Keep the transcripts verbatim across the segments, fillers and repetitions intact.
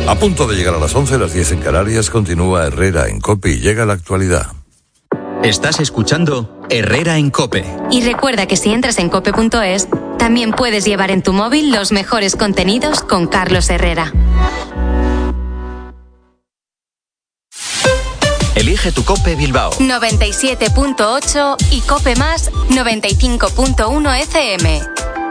A punto de llegar a las once, las diez en Canarias, continúa Herrera en COPE y llega la actualidad. Estás escuchando Herrera en COPE. Y recuerda que si entras en cope punto es, también puedes llevar en tu móvil los mejores contenidos con Carlos Herrera. Elige tu COPE Bilbao. noventa y siete punto ocho y COPE Más noventa y cinco punto uno F M.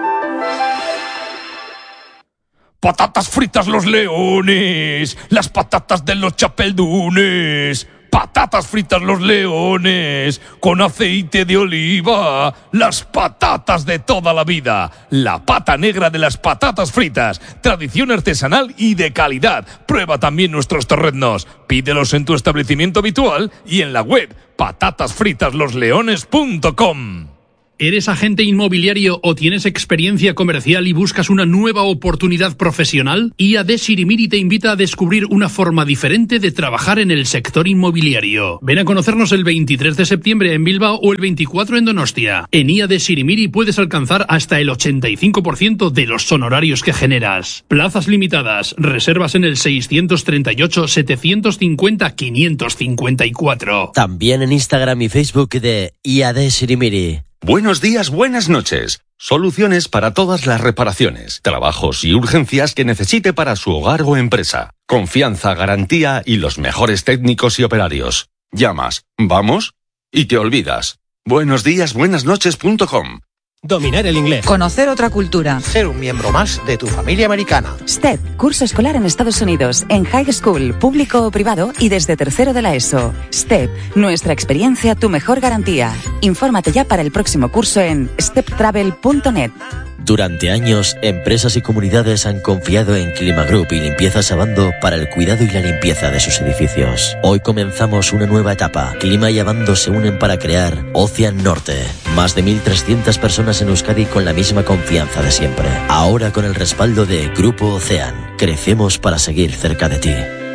Patatas fritas Los Leones, las patatas de los Chapeldunes. Patatas fritas Los Leones, con aceite de oliva, las patatas de toda la vida. La pata negra de las patatas fritas, tradición artesanal y de calidad. Prueba también nuestros torreznos. Pídelos en tu establecimiento habitual y en la web patatas fritas los leones punto com. ¿Eres agente inmobiliario o tienes experiencia comercial y buscas una nueva oportunidad profesional? I A D Sirimiri te invita a descubrir una forma diferente de trabajar en el sector inmobiliario. Ven a conocernos el veintitrés de septiembre en Bilbao o el veinticuatro en Donostia. En I A D Sirimiri puedes alcanzar hasta el ochenta y cinco por ciento de los honorarios que generas. Plazas limitadas. Reservas en el seiscientos treinta y ocho, setecientos cincuenta, quinientos cincuenta y cuatro. También en Instagram y Facebook de I A D Sirimiri. Buenos días, buenas noches. Soluciones para todas las reparaciones, trabajos y urgencias que necesite para su hogar o empresa. Confianza, garantía y los mejores técnicos y operarios. Llamas, vamos y te olvidas. buenos días buenas noches punto com. Dominar el inglés. Conocer otra cultura. Ser un miembro más de tu familia americana. STEP, curso escolar en Estados Unidos, en high school, público o privado y desde tercero de la ESO. STEP, nuestra experiencia, tu mejor garantía. Infórmate ya para el próximo curso en step travel punto net. Durante años, empresas y comunidades han confiado en Clima Group y Limpiezas Abando para el cuidado y la limpieza de sus edificios. Hoy comenzamos una nueva etapa. Clima y Abando se unen para crear Ocean Norte. Más de mil trescientas personas en Euskadi con la misma confianza de siempre. Ahora con el respaldo de Grupo Ocean. Crecemos para seguir cerca de ti.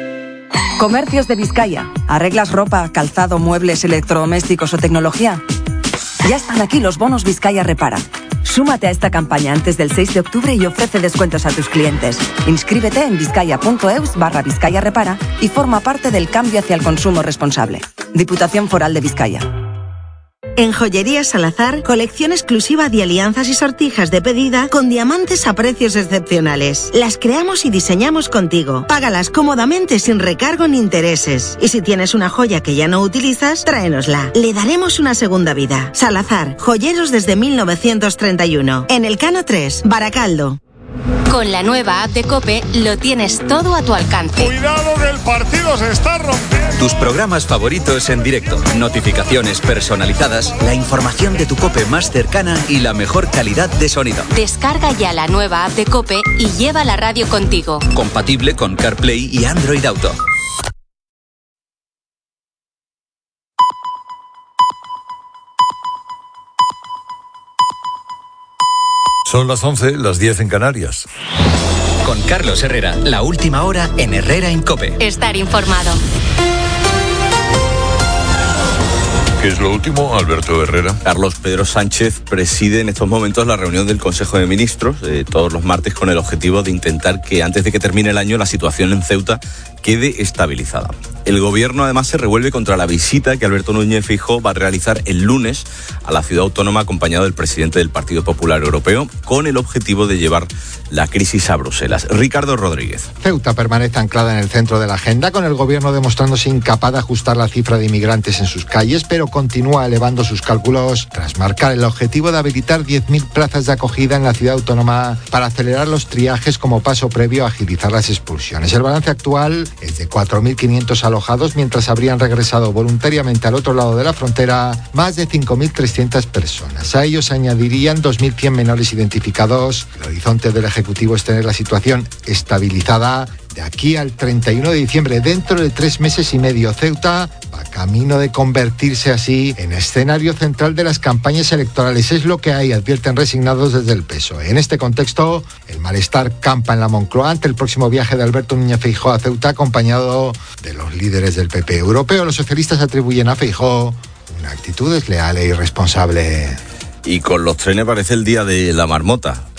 Comercios de Vizcaya. ¿Arreglas ropa, calzado, muebles, electrodomésticos o tecnología? Ya están aquí los bonos Vizcaya Repara. Súmate a esta campaña antes del seis de octubre y ofrece descuentos a tus clientes. Inscríbete en vizcaya.eus barra Vizcaya Repara y forma parte del cambio hacia el consumo responsable. Diputación Foral de Vizcaya. En Joyería Salazar, colección exclusiva de alianzas y sortijas de pedida con diamantes a precios excepcionales. Las creamos y diseñamos contigo. Págalas cómodamente sin recargo ni intereses. Y si tienes una joya que ya no utilizas, tráenosla. Le daremos una segunda vida. Salazar, joyeros desde mil novecientos treinta y uno. En el Cano tres, Baracaldo. Con la nueva app de COPE lo tienes todo a tu alcance. ¡Cuidado que el partido se está rompiendo! Tus programas favoritos en directo, notificaciones personalizadas, la información de tu COPE más cercana y la mejor calidad de sonido. Descarga ya la nueva app de COPE y lleva la radio contigo. Compatible con CarPlay y Android Auto. Son las once, las diez en Canarias. Con Carlos Herrera, la última hora en Herrera en COPE. Estar informado. ¿Qué es lo último, Alberto Herrera? Carlos, Pedro Sánchez preside en estos momentos la reunión del Consejo de Ministros, eh, todos los martes, con el objetivo de intentar que antes de que termine el año la situación en Ceuta quede estabilizada. El gobierno además se revuelve contra la visita que Alberto Núñez Feijóo va a realizar el lunes a la ciudad autónoma acompañado del presidente del Partido Popular Europeo con el objetivo de llevar la crisis a Bruselas. Ricardo Rodríguez. Ceuta permanece anclada en el centro de la agenda, con el gobierno demostrándose incapaz de ajustar la cifra de inmigrantes en sus calles, pero continúa elevando sus cálculos tras marcar el objetivo de habilitar diez mil plazas de acogida en la ciudad autónoma para acelerar los triajes como paso previo a agilizar las expulsiones. El balance actual es de cuatro mil quinientos alojados, mientras habrían regresado voluntariamente al otro lado de la frontera más de cinco mil trescientas personas. A ellos se añadirían dos mil cien menores identificados. El horizonte del Ejecutivo es tener la situación estabilizada de aquí al treinta y uno de diciembre. Dentro de tres meses y medio, Ceuta va camino de convertirse así en escenario central de las campañas electorales. Es lo que hay, advierten resignados desde el P S O E. En este contexto, el malestar campa en la Moncloa ante el próximo viaje de Alberto Núñez Feijóo a Ceuta, acompañado de los líderes del P P europeo. Los socialistas atribuyen a Feijóo una actitud desleal e irresponsable. Y con los trenes parece el día de la marmota.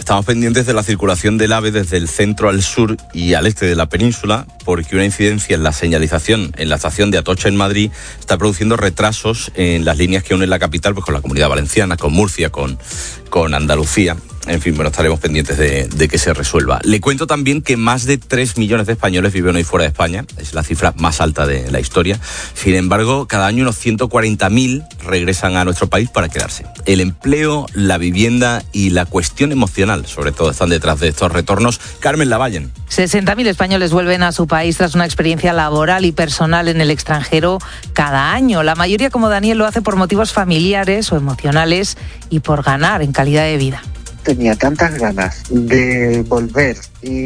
Estamos pendientes de la circulación del AVE desde el centro al sur y al este de la península, porque una incidencia en la señalización en la estación de Atocha en Madrid está produciendo retrasos en las líneas que unen la capital pues, con la Comunidad Valenciana, con Murcia, con, con Andalucía. En fin, bueno, estaremos pendientes de, de que se resuelva. Le cuento también que más de tres millones de españoles viven hoy fuera de España. Es la cifra más alta de la historia. Sin embargo, cada año unos ciento cuarenta mil regresan a nuestro país para quedarse. El empleo, la vivienda y la cuestión emocional, sobre todo, están detrás de estos retornos. Carmen Lavallen. sesenta mil españoles vuelven a su país tras una experiencia laboral y personal en el extranjero cada año. La mayoría, como Daniel, lo hace por motivos familiares o emocionales y por ganar en calidad de vida. Tenía tantas ganas de volver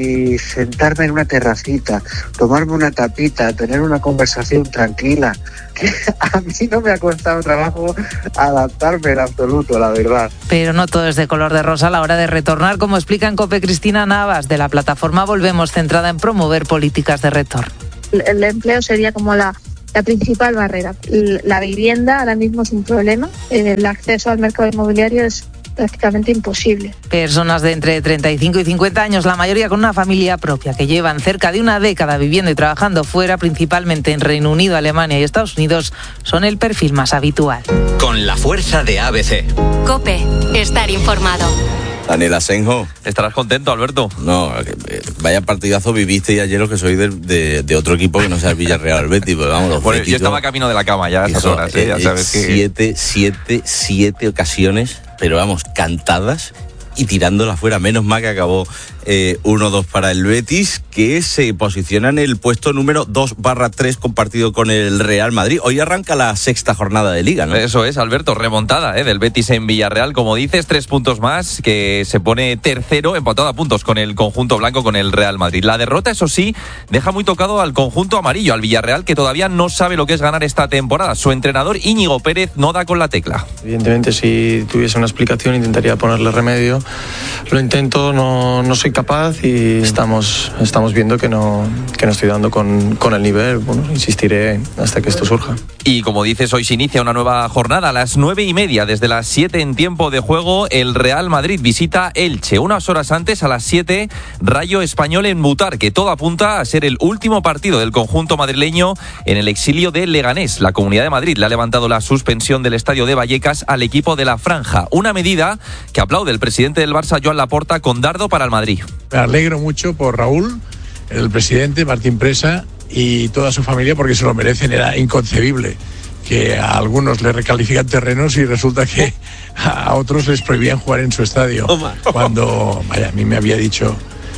y sentarme en una terracita, tomarme una tapita, tener una conversación tranquila, que a mí no me ha costado trabajo adaptarme en absoluto, la verdad. Pero no todo es de color de rosa a la hora de retornar, como explica en COPE Cristina Navas, de la plataforma Volvemos, centrada en promover políticas de retorno. El empleo sería como la, la principal barrera. La vivienda ahora mismo es un problema, el acceso al mercado inmobiliario es prácticamente imposible. Personas de entre treinta y cinco y cincuenta años, la mayoría con una familia propia, que llevan cerca de una década viviendo y trabajando fuera, principalmente en Reino Unido, Alemania y Estados Unidos, son el perfil más habitual. Con la fuerza de A B C. COPE, estar informado. Daniel Asenjo. ¿Estarás contento, Alberto? No, vaya partidazo viviste ayer, lo que soy de, de, de otro equipo que no sea el Villarreal Betis, pues vamos. Bueno, yo estaba camino de la cama ya a esas horas, ¿eh? Ya sabes que... Siete, siete, siete ocasiones, pero vamos, cantadas y tirándola fuera. Menos mal que acabó eh, uno dos para el Betis, que se posiciona en el puesto número dos barra tres compartido con el Real Madrid. Hoy arranca la sexta jornada de Liga, ¿no? Eso es, Alberto, remontada ¿eh? del Betis en Villarreal, como dices, tres puntos más, que se pone tercero, empatado a puntos con el conjunto blanco, con el Real Madrid. La derrota, eso sí, deja muy tocado al conjunto amarillo, al Villarreal, que todavía no sabe lo que es ganar esta temporada. Su entrenador, Íñigo Pérez, no da con la tecla. Evidentemente, si tuviese una explicación, intentaría ponerle remedio. Lo intento, no, no soy capaz y estamos, estamos viendo que no, que no estoy dando con, con el nivel. Bueno, insistiré hasta que esto surja. Y como dices, hoy se inicia una nueva jornada a las nueve y media, desde las siete en tiempo de juego, el Real Madrid visita Elche. Unas horas antes, a las siete, Rayo Español en Butar, que todo apunta a ser el último partido del conjunto madrileño en el exilio de Leganés. La Comunidad de Madrid le ha levantado la suspensión del estadio de Vallecas al equipo de la Franja, una medida que aplaude el presidente del Barça, Joan Laporta, con dardo para el Madrid. Me alegro mucho por Raúl, el presidente, Martín Presa y toda su familia, porque se lo merecen. Era inconcebible que a algunos le recalifican terrenos y resulta que a otros les prohibían jugar en su estadio. Cuando, vaya, a mí me había dicho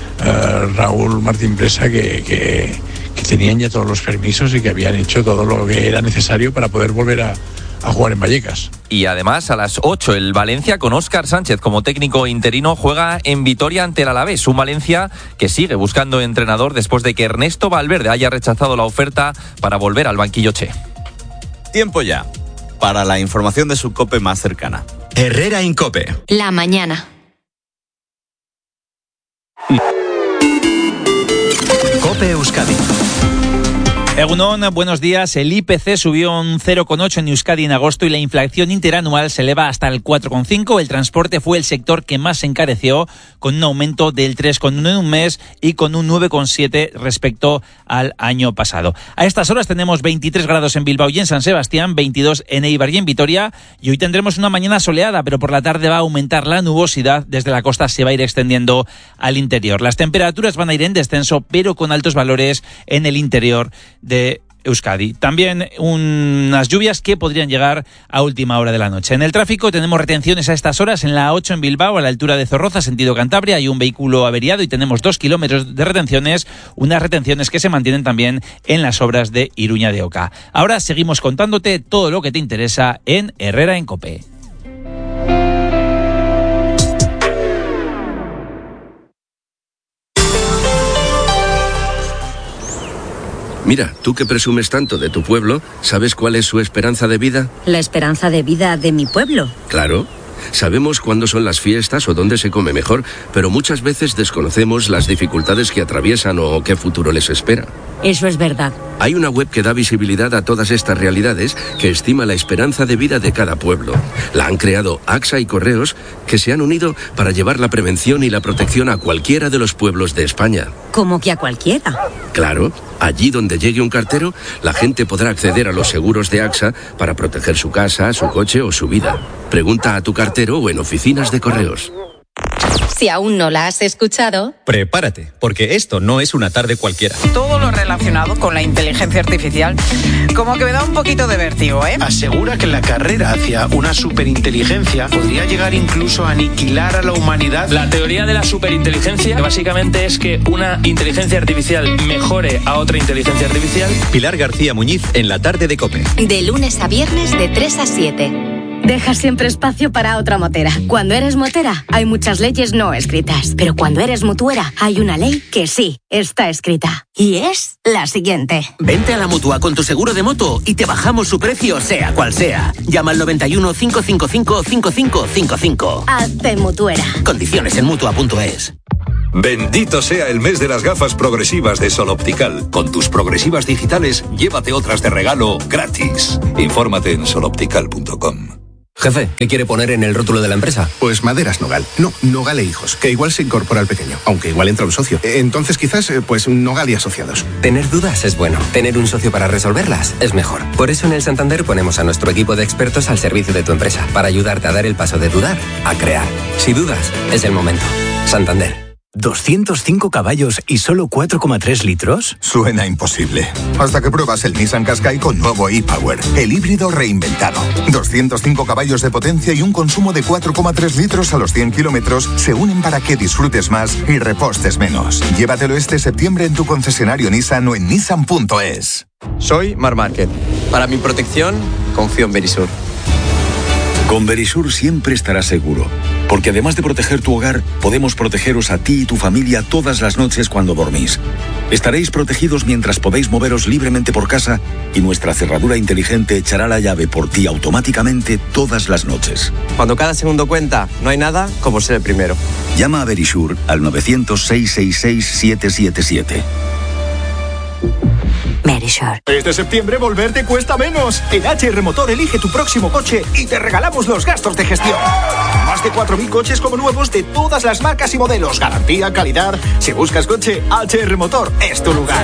uh, Raúl Martín Presa que, que, que tenían ya todos los permisos y que habían hecho todo lo que era necesario para poder volver a, a jugar en Vallecas. Y además, a las ocho, el Valencia, con Óscar Sánchez como técnico interino, juega en Vitoria ante el Alavés. Un Valencia que sigue buscando entrenador después de que Ernesto Valverde haya rechazado la oferta para volver al banquillo che. Tiempo ya para la información de su COPE más cercana. Herrera en COPE. La mañana. COPE Euskadi. Egunon, buenos días. El I P C subió un cero coma ocho en Euskadi en agosto y la inflación interanual se eleva hasta el cuatro coma cinco. El transporte fue el sector que más se encareció, con un aumento del tres coma uno en un mes y con un nueve coma siete respecto al año pasado. A estas horas tenemos veintitrés grados en Bilbao y en San Sebastián, veintidós en Eibar y en Vitoria, y hoy tendremos una mañana soleada, pero por la tarde va a aumentar la nubosidad. Desde la costa se va a ir extendiendo al interior. Las temperaturas van a ir en descenso, pero con altos valores en el interior de Euskadi. También unas lluvias que podrían llegar a última hora de la noche. En el tráfico tenemos retenciones a estas horas en la A ocho en Bilbao, a la altura de Zorroza, sentido Cantabria. Hay un vehículo averiado y tenemos dos kilómetros de retenciones, unas retenciones que se mantienen también en las obras de Iruña de Oca. Ahora seguimos contándote todo lo que te interesa en Herrera en COPE. Mira, tú que presumes tanto de tu pueblo, ¿sabes cuál es su esperanza de vida? ¿La esperanza de vida de mi pueblo? Claro. Sabemos cuándo son las fiestas o dónde se come mejor, pero muchas veces desconocemos las dificultades que atraviesan o qué futuro les espera. Eso es verdad. Hay una web que da visibilidad a todas estas realidades, que estima la esperanza de vida de cada pueblo. La han creado AXA y Correos, que se han unido para llevar la prevención y la protección a cualquiera de los pueblos de España. ¿Cómo que a cualquiera? Claro, allí donde llegue un cartero, la gente podrá acceder a los seguros de AXA para proteger su casa, su coche o su vida. Pregunta a tu cartero o en oficinas de Correos. Si aún no la has escuchado, Prepárate, porque esto no es una tarde cualquiera. Todo lo relacionado con la inteligencia artificial como que me da un poquito de vértigo, ¿eh? Asegura que la carrera hacia una superinteligencia podría llegar incluso a aniquilar a la humanidad. La teoría de la superinteligencia, que básicamente es que una inteligencia artificial mejore a otra inteligencia artificial. Pilar García Muñiz en la tarde de COPE. de lunes a viernes de tres a siete. Deja siempre espacio para otra motera. Cuando eres motera, hay muchas leyes no escritas. Pero cuando eres mutuera, hay una ley que sí está escrita. Y es la siguiente. Vente a la Mutua con tu seguro de moto y te bajamos su precio, sea cual sea. Llama al noventa y uno, cinco cinco cinco, cinco cinco cinco cinco. Hazte mutuera. Condiciones en mutua punto es. Bendito sea el mes de las gafas progresivas de Sol Optical. Con tus progresivas digitales, llévate otras de regalo gratis. Infórmate en sol optical punto com. Jefe, ¿qué quiere poner en el rótulo de la empresa? Pues Maderas Nogal. No, Nogal e Hijos, que igual se incorpora al pequeño, aunque igual entra un socio. Entonces quizás, pues Nogal y Asociados. Tener dudas es bueno. Tener un socio para resolverlas es mejor. Por eso en el Santander ponemos a nuestro equipo de expertos al servicio de tu empresa, para ayudarte a dar el paso de dudar a crear. Si dudas, es el momento. Santander. ¿doscientos cinco caballos y solo cuatro coma tres litros? Suena imposible. Hasta que pruebas el Nissan Qashqai con nuevo e-Power, el híbrido reinventado. doscientos cinco caballos de potencia y un consumo de cuatro coma tres litros a los cien kilómetros se unen para que disfrutes más y repostes menos. Llévatelo este septiembre en tu concesionario Nissan o en nissan punto es. Soy Mar Márquez. Para mi protección, confío en Verisur. Con Verisur siempre estarás seguro, porque además de proteger tu hogar, podemos protegeros a ti y tu familia todas las noches cuando dormís. Estaréis protegidos mientras podéis moveros libremente por casa y nuestra cerradura inteligente echará la llave por ti automáticamente todas las noches. Cuando cada segundo cuenta, no hay nada como ser el primero. Llama a Verisur al novecientos, seiscientos sesenta y seis, setecientos setenta y siete. Verisur. Este septiembre volver te cuesta menos. En H R Motor elige tu próximo coche y te regalamos los gastos de gestión. Más de cuatro mil coches como nuevos de todas las marcas y modelos. Garantía, calidad. Si buscas coche, H R Motor es tu lugar.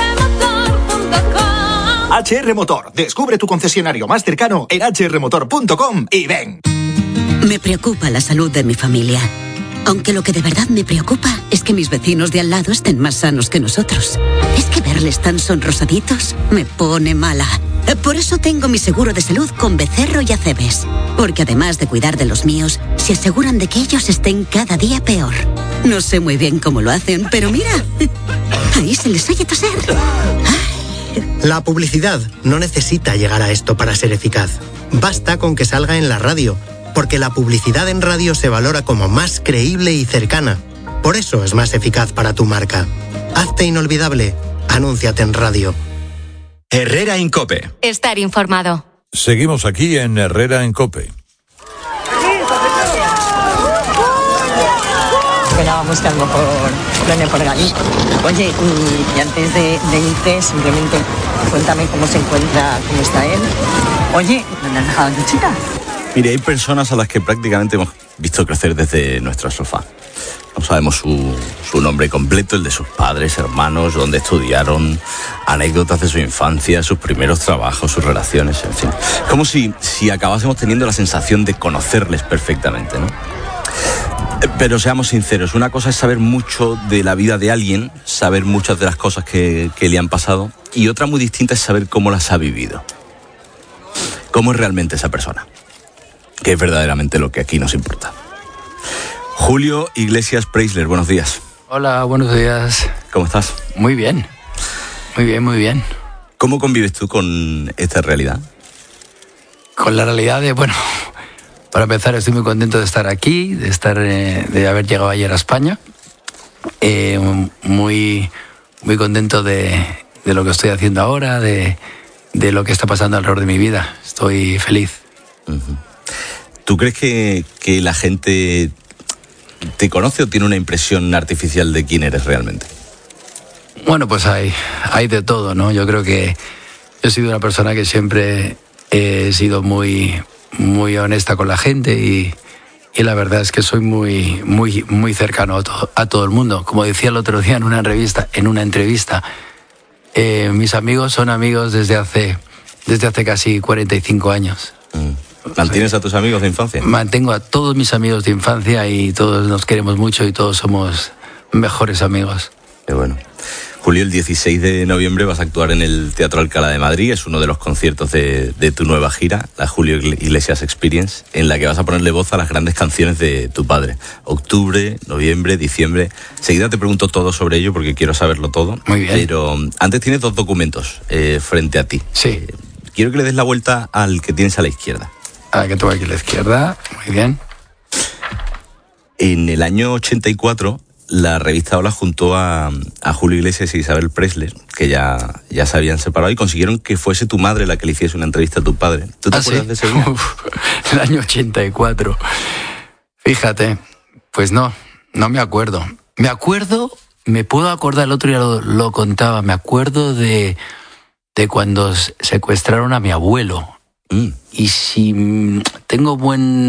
H R Motor. Descubre tu concesionario más cercano en h r motor punto com y ven. Me preocupa la salud de mi familia. Aunque lo que de verdad me preocupa es que mis vecinos de al lado estén más sanos que nosotros. Es que verles tan sonrosaditos me pone mala. Por eso tengo mi seguro de salud con Becerro y Acebes. Porque además de cuidar de los míos, se aseguran de que ellos estén cada día peor. No sé muy bien cómo lo hacen, pero mira, ahí se les oye toser. La publicidad no necesita llegar a esto para ser eficaz. Basta con que salga en la radio, porque la publicidad en radio se valora como más creíble y cercana. Por eso es más eficaz para tu marca. Hazte inolvidable. Anúnciate en radio. Herrera en COPE. Estar informado. Seguimos aquí en Herrera en COPE. Esperaba buscando por Plene por Galí. Oye, y, y antes de, de irte, simplemente cuéntame cómo se encuentra, cómo está él. Oye, ¿dónde has dejado a Luchita? Mire, hay personas a las que prácticamente hemos visto crecer desde nuestro sofá. No sabemos su, su nombre completo, el de sus padres, hermanos, dónde estudiaron, anécdotas de su infancia, sus primeros trabajos, sus relaciones, en fin. Como si, si acabásemos teniendo la sensación de conocerles perfectamente, ¿no? Pero seamos sinceros, una cosa es saber mucho de la vida de alguien, saber muchas de las cosas que, que le han pasado, y otra muy distinta es saber cómo las ha vivido. Cómo es realmente esa persona, que es verdaderamente lo que aquí nos importa. Julio Iglesias Preisler, buenos días. Hola, buenos días. ¿Cómo estás? Muy bien, muy bien, muy bien. ¿Cómo convives tú con esta realidad? Con la realidad de, bueno, para empezar estoy muy contento de estar aquí, de estar, eh, de haber llegado ayer a España. Eh, muy, muy contento de, de lo que estoy haciendo ahora, de, de lo que está pasando alrededor de mi vida. Estoy feliz. Uh-huh. ¿Tú crees que, que la gente te conoce o tiene una impresión artificial de quién eres realmente? Bueno, pues hay, hay de todo, ¿no? Yo creo que he sido una persona que siempre he sido muy, muy honesta con la gente y, y la verdad es que soy muy, muy, muy cercano a, to, a todo el mundo. Como decía el otro día en una entrevista, en una entrevista, eh, mis amigos son amigos desde hace, desde hace casi cuarenta y cinco años. ¿Mantienes a tus amigos de infancia? Mantengo a todos mis amigos de infancia y todos nos queremos mucho y todos somos mejores amigos. Qué bueno. Julio, el dieciséis de noviembre vas a actuar en el Teatro Alcalá de Madrid. Es uno de los conciertos de, de tu nueva gira, la Julio Iglesias Experience, en la que vas a ponerle voz a las grandes canciones de tu padre. Octubre, noviembre, diciembre. Enseguida te pregunto todo sobre ello porque quiero saberlo todo. Muy bien. Pero antes tienes dos documentos eh, frente a ti. Sí. Eh, quiero que le des la vuelta al que tienes a la izquierda. Ah, que tengo aquí a la izquierda. Muy bien. En el año ochenta y cuatro, la revista Hola juntó a, a Julio Iglesias e Isabel Presley, que ya, ya se habían separado, y consiguieron que fuese tu madre la que le hiciese una entrevista a tu padre. ¿Tú te ¿Ah, acuerdas sí? de ese día? Uf, el año ochenta y cuatro. Fíjate, pues no, no me acuerdo. Me acuerdo, me puedo acordar, el otro día lo, lo contaba, me acuerdo de, de cuando secuestraron a mi abuelo. Mm. Y si tengo buen